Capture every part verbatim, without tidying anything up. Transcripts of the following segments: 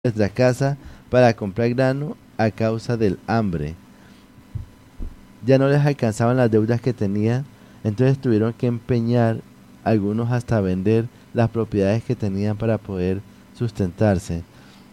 nuestra casa para comprar grano a causa del hambre. Ya no les alcanzaban las deudas que tenían, entonces tuvieron que empeñar algunos hasta vender las propiedades que tenían para poder sustentarse.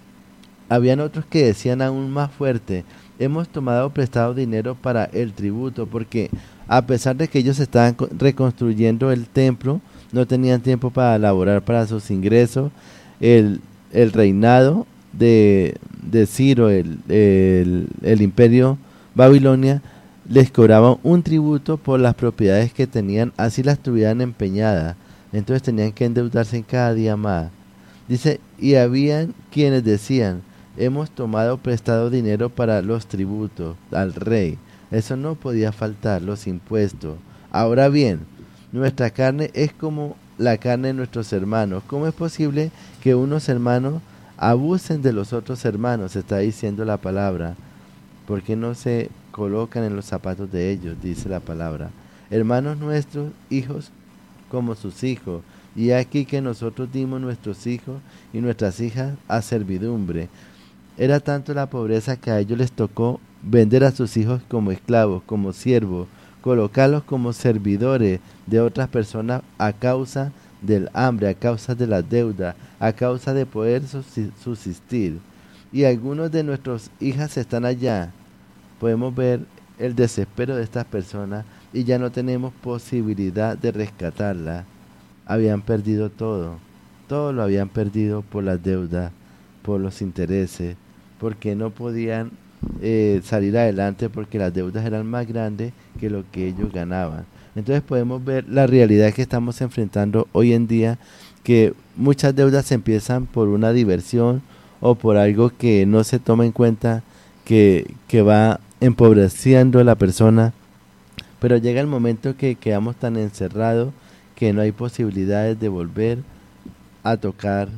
Habían otros que decían aún más fuerte: hemos tomado prestado dinero para el tributo, porque a pesar de que ellos estaban co- reconstruyendo el templo, no tenían tiempo para laborar para sus ingresos. El, el reinado de, de Ciro, el, el, el imperio Babilonia, les cobraba un tributo por las propiedades que tenían, así las tuvieran empeñadas. Entonces tenían que endeudarse en cada día más. Dice, y habían quienes decían: hemos tomado prestado dinero para los tributos al rey. Eso no podía faltar, los impuestos. Ahora bien, nuestra carne es como la carne de nuestros hermanos. ¿Cómo es posible que unos hermanos abusen de los otros hermanos? Está diciendo la palabra. ¿Por qué no se colocan en los zapatos de ellos? Dice la palabra. Hermanos nuestros, hijos como sus hijos. Y aquí que nosotros dimos nuestros hijos y nuestras hijas a servidumbre. Era tanto la pobreza que a ellos les tocó vender a sus hijos como esclavos, como siervos, colocarlos como servidores de otras personas a causa del hambre, a causa de la deuda, a causa de poder subsi- subsistir. Y algunos de nuestras hijas están allá. Podemos ver el desespero de estas personas y ya no tenemos posibilidad de rescatarla. Habían perdido todo, todo lo habían perdido por las deudas, por los intereses, porque no podían eh, salir adelante porque las deudas eran más grandes que lo que ellos ganaban. Entonces podemos ver la realidad que estamos enfrentando hoy en día, que muchas deudas empiezan por una diversión o por algo que no se toma en cuenta, que, que va empobreciendo a la persona, pero llega el momento que quedamos tan encerrados que no hay posibilidades de volver a tocar,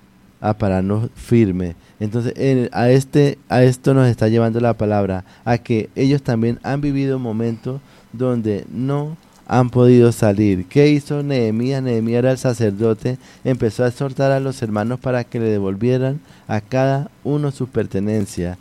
a pararnos firme. Entonces, en- a este, a esto nos está llevando la palabra, a que ellos también han vivido momentos donde no han podido salir. ¿Qué hizo Nehemías? Nehemías era el sacerdote, empezó a exhortar a los hermanos para que le devolvieran a cada uno su pertenencia.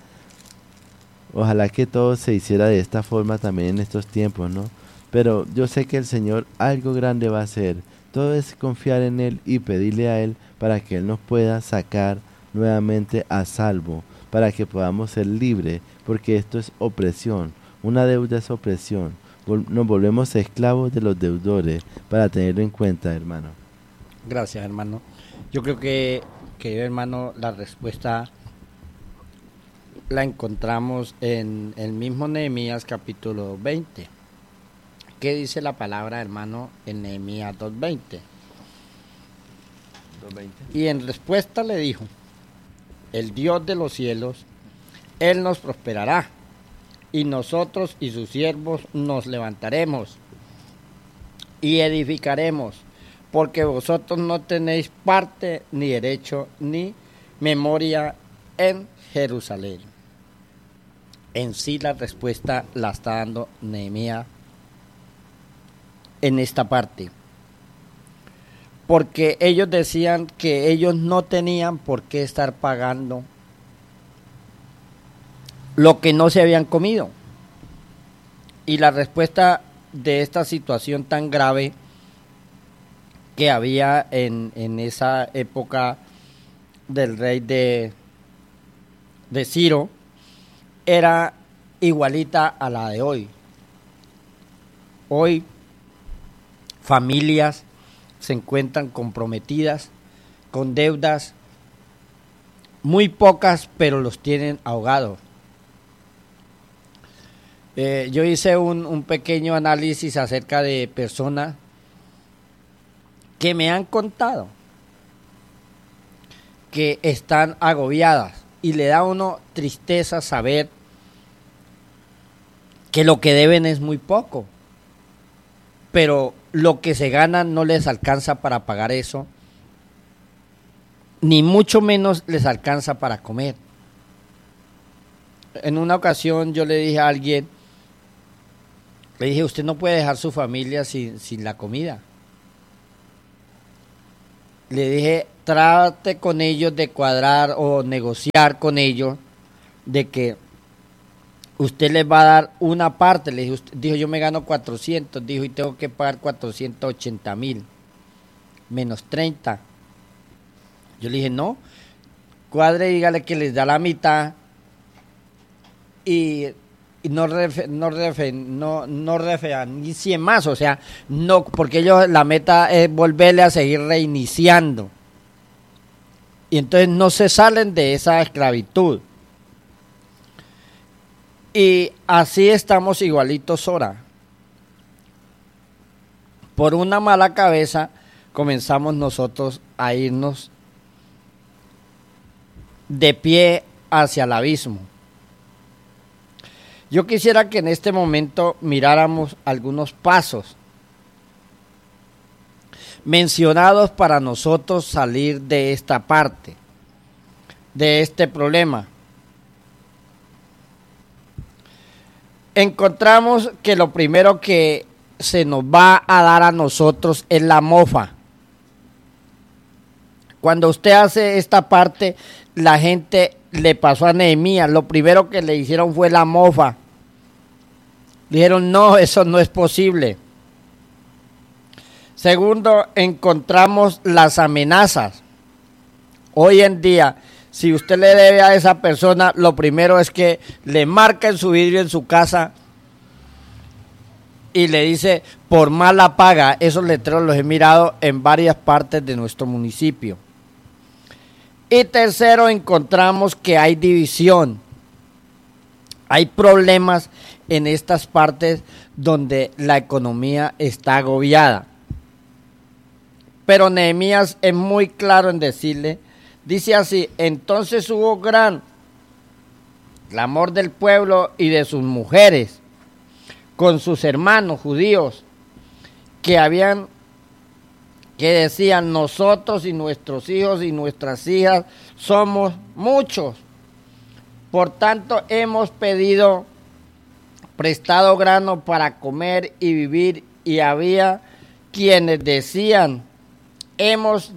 Ojalá que todo se hiciera de esta forma también en estos tiempos, ¿no? Pero yo sé que el Señor algo grande va a hacer. Todo es confiar en Él y pedirle a Él para que Él nos pueda sacar nuevamente a salvo, para que podamos ser libres, porque esto es opresión. Una deuda es opresión. Vol- nos volvemos esclavos de los deudores, para tenerlo en cuenta, hermano. Gracias, hermano. Yo creo que, que hermano, la respuesta la encontramos en el mismo Nehemías capítulo veinte. ¿Qué dice la palabra, hermano, en Nehemías dos veinte? dos veinte. Y en respuesta le dijo: el Dios de los cielos, Él nos prosperará, y nosotros y sus siervos nos levantaremos y edificaremos, porque vosotros no tenéis parte ni derecho ni memoria en Jerusalén. En sí la respuesta la está dando Nehemías en esta parte, porque ellos decían que ellos no tenían por qué estar pagando lo que no se habían comido. Y la respuesta de esta situación tan grave que había en, en esa época del rey de, de Ciro era igualita a la de hoy. Hoy familias se encuentran comprometidas con deudas muy pocas, pero los tienen ahogados. Eh, yo hice un, un pequeño análisis acerca de personas que me han contado que están agobiadas y le da a uno tristeza saber que lo que deben es muy poco, pero lo que se ganan no les alcanza para pagar eso, ni mucho menos les alcanza para comer. En una ocasión yo le dije a alguien, le dije: usted no puede dejar su familia sin, sin la comida. le dije, trate con ellos de cuadrar o negociar con ellos de que usted les va a dar una parte. Le dije, usted, dijo, yo me gano cuatrocientos, dijo, y tengo que pagar cuatrocientos ochenta mil, menos treinta. Yo le dije, no, cuadre, dígale que les da la mitad y, y no refe, no refe, no, no refinancien más, o sea, no, porque ellos, la meta es volverle a seguir reiniciando. Y entonces no se salen de esa esclavitud. Y así estamos igualitos ahora. Por una mala cabeza comenzamos nosotros a irnos de pie hacia el abismo. Yo quisiera que en este momento miráramos algunos pasos mencionados para nosotros salir de esta parte, de este problema. Encontramos que lo primero que se nos va a dar a nosotros es la mofa. Cuando usted hace esta parte, la gente le pasó a Nehemías, lo primero que le hicieron fue la mofa. Dijeron, no, eso no es posible. Segundo, encontramos las amenazas. Hoy en día, si usted le debe a esa persona, lo primero es que le marca en su vidrio en su casa y le dice, por mala paga. Esos letreros los he mirado en varias partes de nuestro municipio. Y tercero, encontramos que hay división. Hay problemas en estas partes donde la economía está agobiada. Pero Nehemías es muy claro en decirle, dice así, entonces hubo gran clamor del pueblo y de sus mujeres con sus hermanos judíos que habían, que decían, nosotros y nuestros hijos y nuestras hijas somos muchos. Por tanto, hemos pedido prestado grano para comer y vivir, y había quienes decían, hemos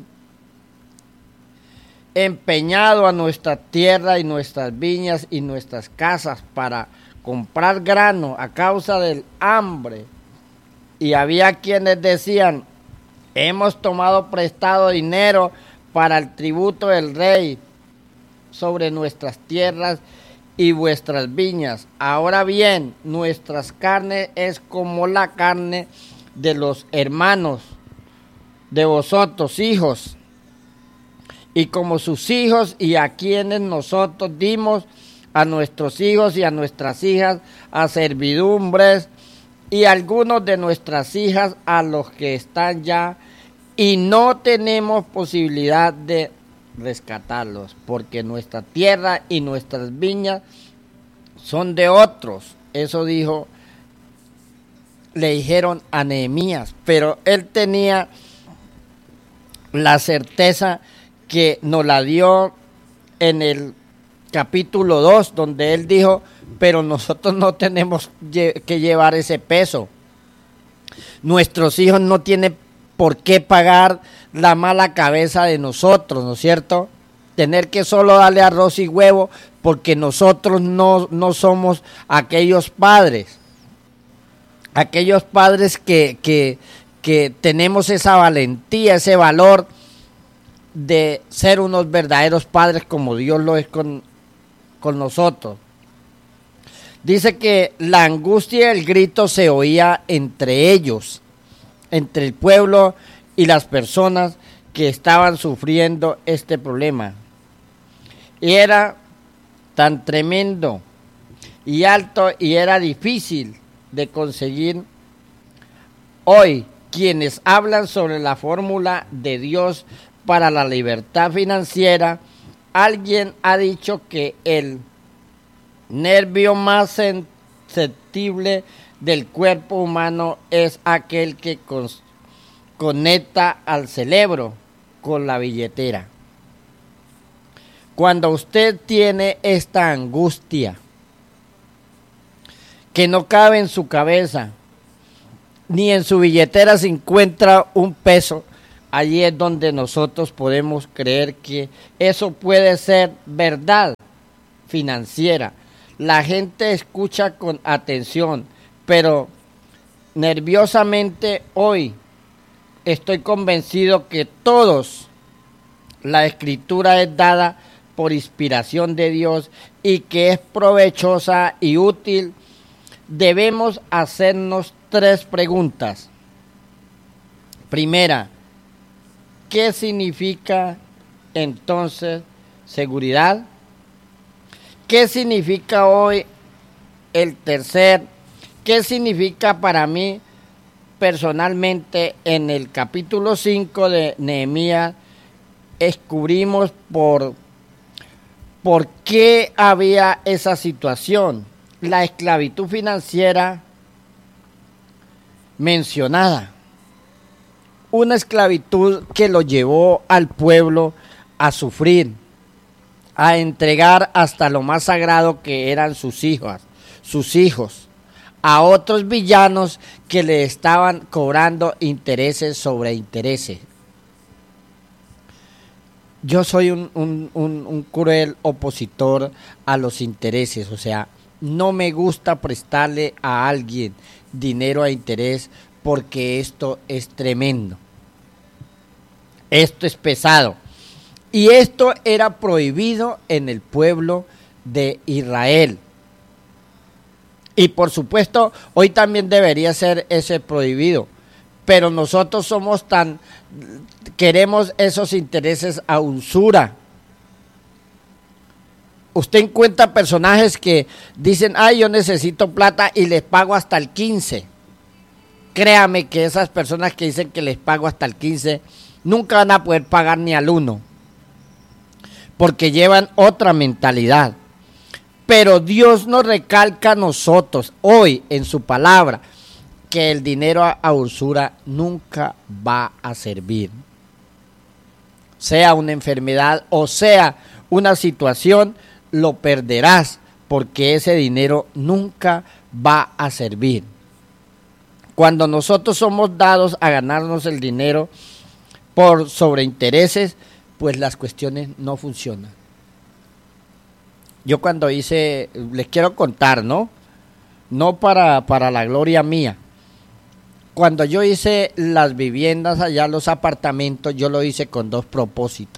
empeñado a nuestra tierra y nuestras viñas y nuestras casas para comprar grano a causa del hambre. Y había quienes decían, hemos tomado prestado dinero para el tributo del rey sobre nuestras tierras y vuestras viñas. Ahora bien, nuestras carnes es como la carne de los hermanos de vosotros, hijos, y como sus hijos, y a quienes nosotros dimos a nuestros hijos y a nuestras hijas a servidumbres, y algunos de nuestras hijas a los que están ya, y no tenemos posibilidad de rescatarlos, porque nuestra tierra y nuestras viñas son de otros. Eso dijo, le dijeron a Nehemías, pero él tenía la certeza que nos la dio en el capítulo dos, donde él dijo, pero nosotros no tenemos que llevar ese peso. Nuestros hijos no tienen por qué pagar la mala cabeza de nosotros, ¿no es cierto? Tener que solo darle arroz y huevo, porque nosotros no, no somos aquellos padres, aquellos padres que, que, que tenemos esa valentía, ese valor de ser unos verdaderos padres como Dios lo es con, con nosotros. Dice que la angustia y el grito se oía entre ellos, entre el pueblo y las personas que estaban sufriendo este problema. Y era tan tremendo y alto y era difícil de conseguir. Hoy, quienes hablan sobre la fórmula de Dios para la libertad financiera, alguien ha dicho que el nervio más sensible del cuerpo humano es aquel que con, conecta al cerebro con la billetera. Cuando usted tiene esta angustia que no cabe en su cabeza, ni en su billetera se encuentra un peso, allí es donde nosotros podemos creer que eso puede ser verdad financiera. La gente escucha con atención, pero nerviosamente hoy estoy convencido que todos, la escritura es dada por inspiración de Dios y que es provechosa y útil. Debemos hacernos tres preguntas. Primera, ¿qué significa entonces seguridad? ¿Qué significa hoy el tercer? ¿Qué significa para mí personalmente? En el capítulo cinco de Nehemías descubrimos por, por qué había esa situación. La esclavitud financiera mencionada. Una esclavitud que lo llevó al pueblo a sufrir, a entregar hasta lo más sagrado que eran sus hijas, sus hijos, a otros villanos que le estaban cobrando intereses sobre intereses. Yo soy un, un, un, un cruel opositor a los intereses, o sea, no me gusta prestarle a alguien dinero a interés porque esto es tremendo. Esto es pesado. Y esto era prohibido en el pueblo de Israel. Y por supuesto, hoy también debería ser ese prohibido. Pero nosotros somos tan, queremos esos intereses a usura. Usted encuentra personajes que dicen, ay, yo necesito plata y les pago hasta el quince. Créame que esas personas que dicen que les pago hasta el quince, nunca van a poder pagar ni al uno. Porque llevan otra mentalidad. Pero Dios nos recalca a nosotros hoy en su palabra que el dinero a, a usura nunca va a servir. Sea una enfermedad o sea una situación, lo perderás porque ese dinero nunca va a servir. Cuando nosotros somos dados a ganarnos el dinero por sobreintereses, pues las cuestiones no funcionan. Yo cuando hice, les quiero contar, ¿no? No para, para la gloria mía. Cuando yo hice las viviendas allá, los apartamentos, yo lo hice con dos propósitos.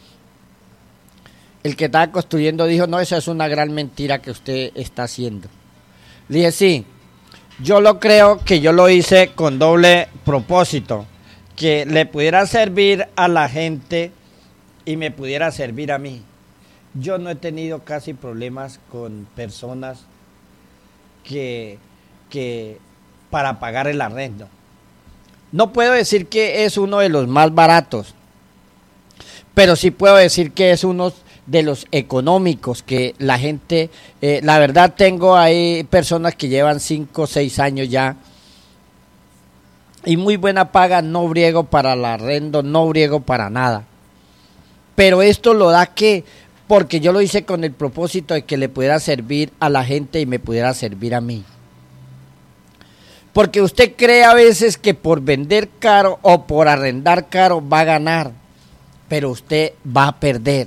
El que estaba construyendo dijo, no, esa es una gran mentira que usted está haciendo. Le dije, sí, yo lo creo que yo lo hice con doble propósito, que le pudiera servir a la gente y me pudiera servir a mí. Yo no he tenido casi problemas con personas que, que para pagar el arrendo. No puedo decir que es uno de los más baratos, pero sí puedo decir que es uno de los económicos, que la gente, eh, la verdad tengo ahí personas que llevan cinco o seis años ya y muy buena paga, no briego para el arrendo, no briego para nada. Pero esto lo da que, porque yo lo hice con el propósito de que le pudiera servir a la gente y me pudiera servir a mí. Porque usted cree a veces que por vender caro o por arrendar caro va a ganar, pero usted va a perder.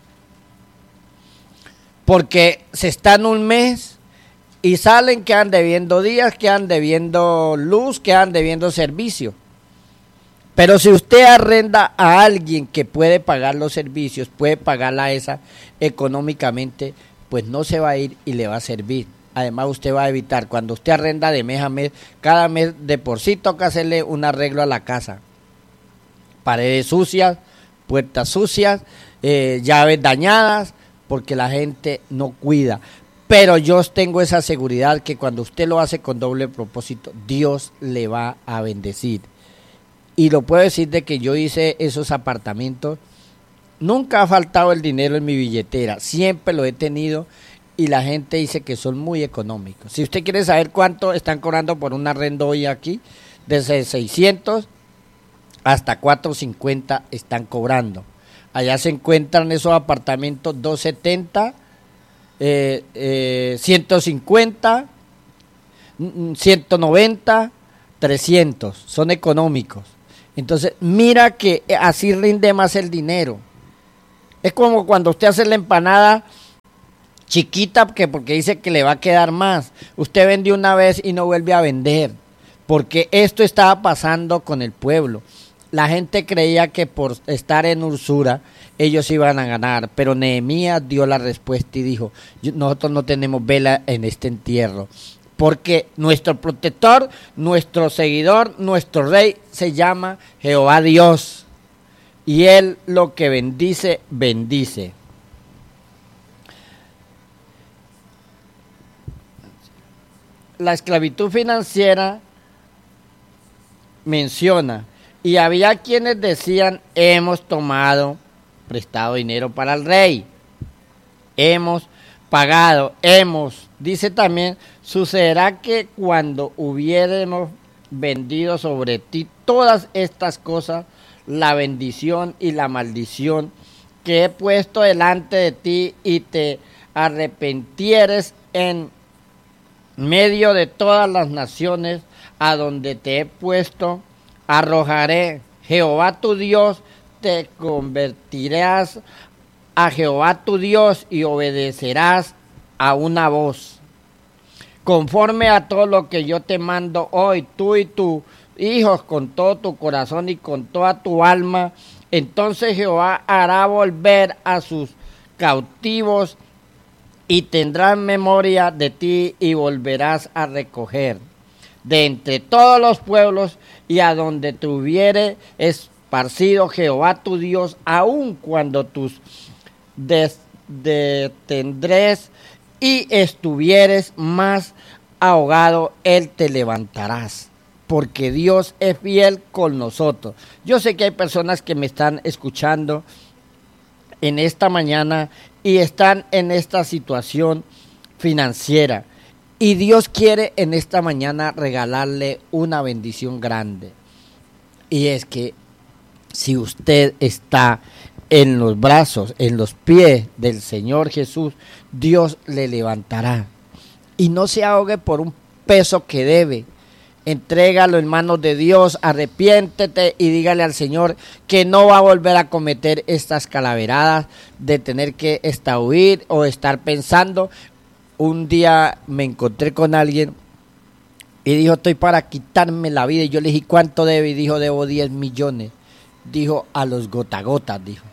Porque se está en un mes y salen, quedan debiendo días, quedan debiendo luz, quedan debiendo servicio. Pero si usted arrenda a alguien que puede pagar los servicios, puede pagarla a esa económicamente, pues no se va a ir y le va a servir. Además usted va a evitar, cuando usted arrenda de mes a mes, cada mes de por sí toca hacerle un arreglo a la casa. Paredes sucias, puertas sucias, eh, llaves dañadas, porque la gente no cuida. Pero yo tengo esa seguridad que cuando usted lo hace con doble propósito, Dios le va a bendecir. Y lo puedo decir de que yo hice esos apartamentos, nunca ha faltado el dinero en mi billetera, siempre lo he tenido y la gente dice que son muy económicos. Si usted quiere saber cuánto están cobrando por un arrendo hoy aquí, desde seiscientos hasta cuatrocientos cincuenta están cobrando. Allá se encuentran esos apartamentos doscientos setenta, eh, eh, ciento cincuenta, ciento noventa, trescientos, son económicos. Entonces, mira que así rinde más el dinero. Es como cuando usted hace la empanada chiquita, que porque dice que le va a quedar más. Usted vende una vez y no vuelve a vender, porque esto estaba pasando con el pueblo. La gente creía que por estar en usura ellos iban a ganar, pero Nehemías dio la respuesta y dijo, nosotros no tenemos vela en este entierro, porque nuestro protector, nuestro seguidor, nuestro rey se llama Jehová Dios, y él lo que bendice, bendice. La esclavitud financiera menciona, y había quienes decían, hemos tomado prestado dinero para el rey, hemos pagado, hemos, dice también, sucederá que cuando hubiéremos vendido sobre ti todas estas cosas, la bendición y la maldición que he puesto delante de ti, y te arrepentieres en medio de todas las naciones a donde te he puesto, arrojaré Jehová tu Dios, te convertirás a Jehová tu Dios y obedecerás a una voz. Conforme a todo lo que yo te mando hoy, tú y tus hijos, con todo tu corazón y con toda tu alma, entonces Jehová hará volver a sus cautivos y tendrás memoria de ti y volverás a recoger de entre todos los pueblos y a donde te hubiere esparcido Jehová tu Dios, aun cuando tus detendres y estuvieres más ahogado, él te levantarás, porque Dios es fiel con nosotros. Yo sé que hay personas que me están escuchando en esta mañana y están en esta situación financiera, y Dios quiere en esta mañana regalarle una bendición grande, y es que si usted está en los brazos, en los pies del Señor Jesús, Dios le levantará, y no se ahogue por un peso que debe. Entrégalo en manos de Dios, arrepiéntete y dígale al Señor que no va a volver a cometer estas calaveradas de tener que estar huir o estar pensando. Un día me encontré con alguien y dijo, estoy para quitarme la vida, y yo le dije, ¿cuánto debe? Y dijo, debo diez millones. Dijo, a los gota gotas, dijo.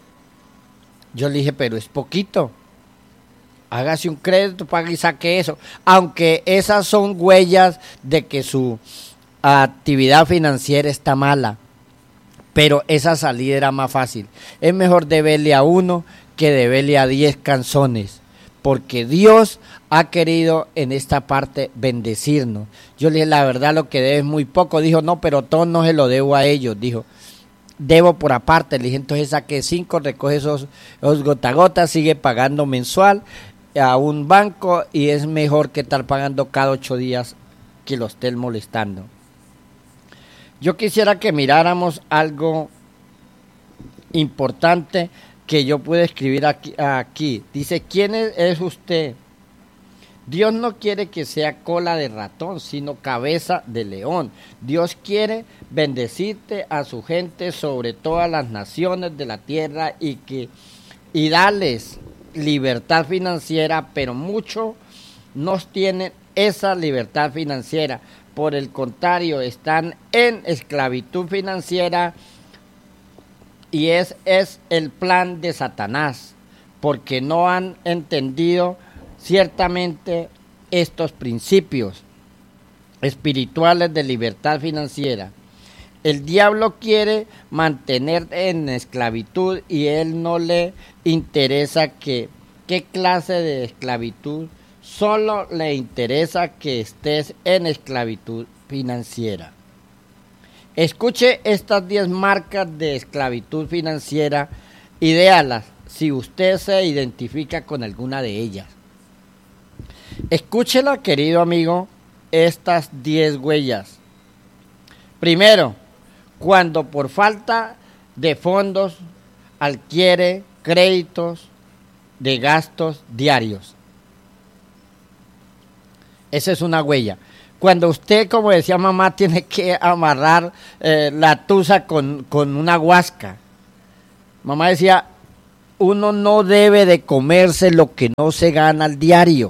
Yo le dije, pero es poquito. Hágase un crédito, pague y saque eso. Aunque esas son huellas de que su actividad financiera está mala, pero esa salida era más fácil. Es mejor deberle a uno que deberle a diez canzones, porque Dios ha querido en esta parte bendecirnos. Yo le dije, la verdad lo que debe es muy poco. Dijo, no, pero todo no se lo debo a ellos. Dijo, debo por aparte. Le dije, entonces saque cinco, recoge esos, esos gota gotas, sigue pagando mensual a un banco, y es mejor que estar pagando cada ocho días que lo estén molestando. Yo quisiera que miráramos algo importante que yo puedo escribir aquí, aquí. Dice, ¿quién es, es usted? Dios no quiere que sea cola de ratón, sino cabeza de león. Dios quiere bendecirte a su gente sobre todas las naciones de la tierra, y que y darles libertad financiera, pero muchos no tienen esa libertad financiera. Por el contrario, están en esclavitud financiera, y es, es el plan de Satanás, porque no han entendido ciertamente estos principios espirituales de libertad financiera. El diablo quiere mantenerte en esclavitud, y él no le interesa que, qué clase de esclavitud, solo le interesa que estés en esclavitud financiera. Escuche estas diez marcas de esclavitud financiera y déalas si usted se identifica con alguna de ellas. Escúchela, querido amigo, estas diez huellas. Primero, cuando por falta de fondos adquiere créditos de gastos diarios. Esa es una huella. Cuando usted, como decía mamá, tiene que amarrar eh, la tusa con, con una guasca. Mamá decía, uno no debe de comerse lo que no se gana al diario.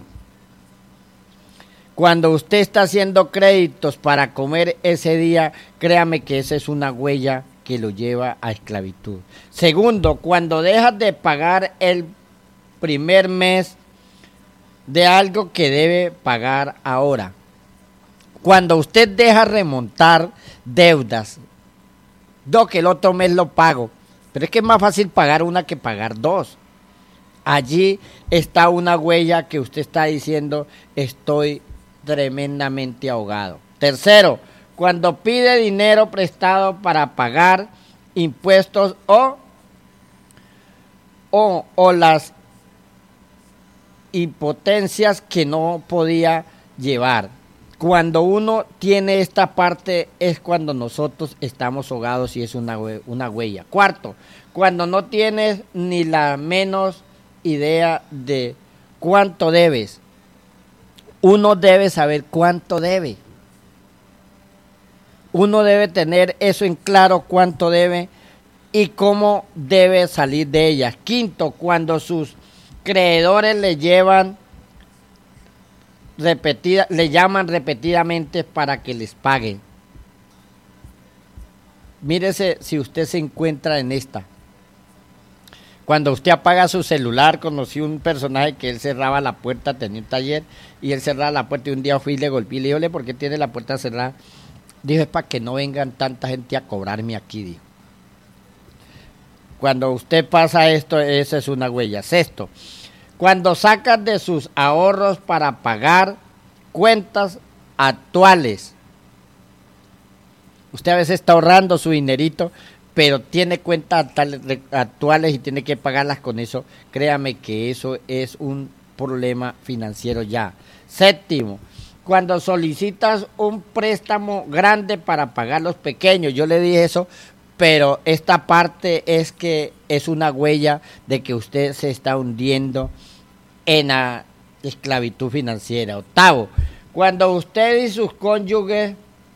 Cuando usted está haciendo créditos para comer ese día, créame que esa es una huella que lo lleva a esclavitud. Segundo, cuando dejas de pagar el primer mes de algo que debe pagar ahora. Cuando usted deja remontar deudas, no, que el otro mes lo pago, pero es que es más fácil pagar una que pagar dos. Allí está una huella que usted está diciendo, estoy tremendamente ahogado. Tercero, cuando pide dinero prestado para pagar impuestos o, o, o las impotencias que no podía llevar. Cuando uno tiene esta parte es cuando nosotros estamos ahogados y es una, una huella. Cuarto, cuando no tienes ni la menos idea de cuánto debes. Uno debe saber cuánto debe. Uno debe tener eso en claro, cuánto debe y cómo debe salir de ellas. Quinto, cuando sus creedores le llevan repetida, le llaman repetidamente para que les paguen. Mírese si usted se encuentra en esta. Cuando usted apaga su celular, conocí un personaje que él cerraba la puerta, tenía un taller, y él cerraba la puerta y un día fui y le golpeé y le dije, ¿por qué tiene la puerta cerrada? Dijo, es para que no vengan tanta gente a cobrarme aquí, dijo. Cuando usted pasa esto, esa es una huella. Sexto, cuando sacas de sus ahorros para pagar cuentas actuales. Usted a veces está ahorrando su dinerito, pero tiene cuentas actuales y tiene que pagarlas con eso. Créame que eso es un problema financiero ya. Séptimo, cuando solicitas un préstamo grande para pagar los pequeños, yo le dije eso, pero esta parte es que es una huella de que usted se está hundiendo en la esclavitud financiera. Octavo, cuando usted y sus cónyuges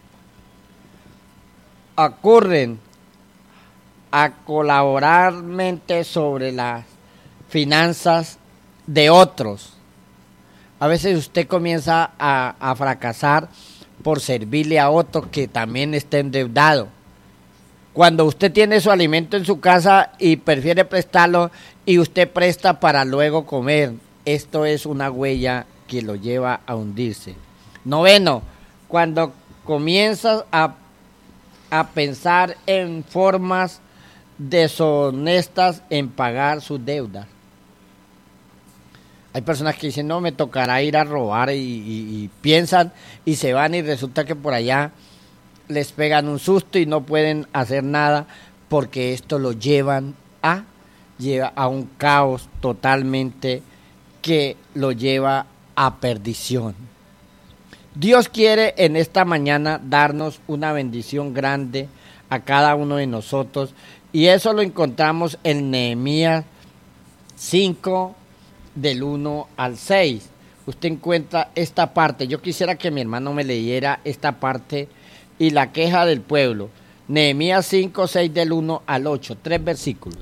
ocurren a colaborarmente sobre las finanzas de otros. A veces usted comienza a, a fracasar por servirle a otro que también está endeudado. Cuando usted tiene su alimento en su casa y prefiere prestarlo y usted presta para luego comer, esto es una huella que lo lleva a hundirse. Noveno, cuando comienzas a, a pensar en formas deshonestas en pagar sus deudas. Hay personas que dicen, no, me tocará ir a robar y, y, y piensan y se van y resulta que por allá les pegan un susto y no pueden hacer nada porque esto lo llevan a, lleva a un caos totalmente que lo lleva a perdición. Dios quiere en esta mañana darnos una bendición grande a cada uno de nosotros y eso lo encontramos en Nehemías cinco del uno al seis. Usted encuentra esta parte. Yo quisiera que mi hermano me leyera esta parte y la queja del pueblo. Nehemías cinco, seis del uno al ocho, tres versículos.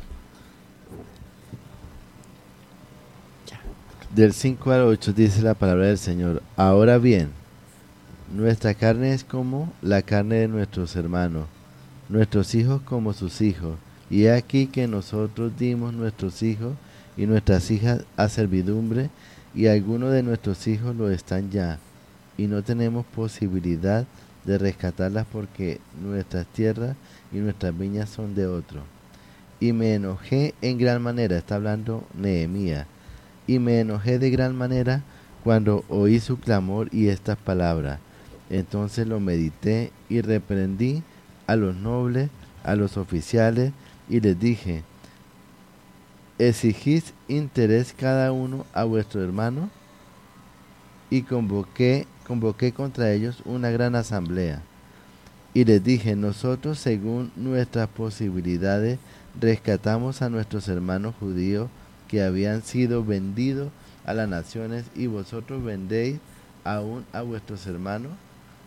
Del cinco al ocho dice la palabra del Señor. Ahora bien, nuestra carne es como la carne de nuestros hermanos, nuestros hijos como sus hijos. Y he aquí que nosotros dimos nuestros hijos y nuestras hijas a servidumbre, y algunos de nuestros hijos lo están ya, y no tenemos posibilidad de rescatarlas porque nuestras tierras y nuestras viñas son de otro. Y me enojé en gran manera, está hablando Nehemías, y me enojé de gran manera cuando oí su clamor y estas palabras. Entonces lo medité y reprendí a los nobles, a los oficiales, y les dije, ¿exigís interés cada uno a vuestro hermano? Y convoqué, convoqué contra ellos una gran asamblea. Y les dije, nosotros según nuestras posibilidades rescatamos a nuestros hermanos judíos que habían sido vendidos a las naciones, y vosotros vendéis aún a vuestros hermanos.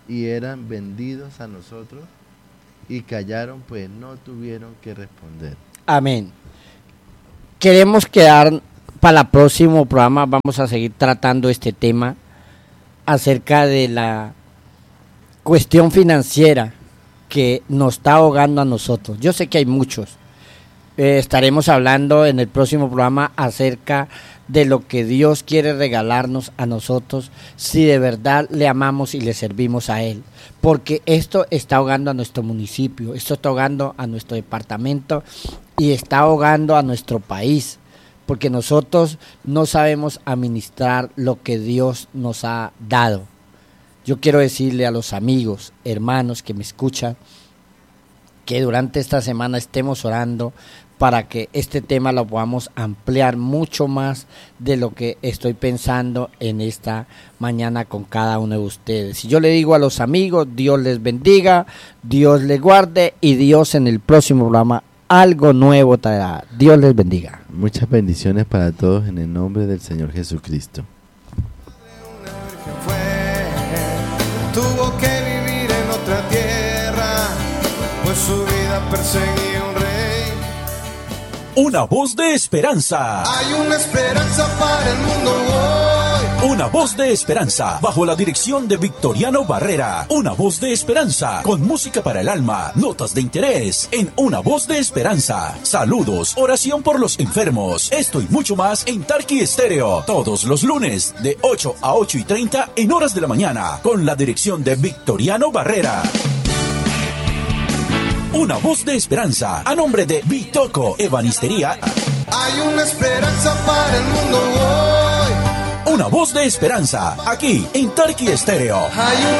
y eran vendidos a nosotros, y callaron, pues no tuvieron que responder. Amén. Queremos quedar para el próximo programa, vamos a seguir tratando este tema acerca de la cuestión financiera que nos está ahogando a nosotros. Yo sé que hay muchos. Eh, estaremos hablando en el próximo programa acerca de lo que Dios quiere regalarnos a nosotros si de verdad le amamos y le servimos a Él. Porque esto está ahogando a nuestro municipio, esto está ahogando a nuestro departamento y está ahogando a nuestro país. Porque nosotros no sabemos administrar lo que Dios nos ha dado. Yo quiero decirle a los amigos, hermanos que me escuchan, que durante esta semana estemos orando para que este tema lo podamos ampliar mucho más de lo que estoy pensando en esta mañana con cada uno de ustedes. Y yo le digo a los amigos, Dios les bendiga, Dios les guarde y Dios en el próximo programa algo nuevo traerá. Dios les bendiga. Muchas bendiciones para todos en el nombre del Señor Jesucristo. Tuvo que vivir en otra tierra, pues su vida perseguía un rey. Una voz de esperanza. Hay una esperanza para el mundo hoy. Una voz de esperanza, bajo la dirección de Victoriano Barrera. Una voz de esperanza, con música para el alma, notas de interés, en Una voz de esperanza. Saludos, oración por los enfermos, esto y mucho más en Tarqui Estéreo. Todos los lunes, de ocho a ocho y treinta en horas de la mañana, con la dirección de Victoriano Barrera. Una voz de esperanza, a nombre de Bitoco Ebanistería. Hay una esperanza para el mundo hoy. Una voz de esperanza, aquí en Tarqui Estéreo. Hay una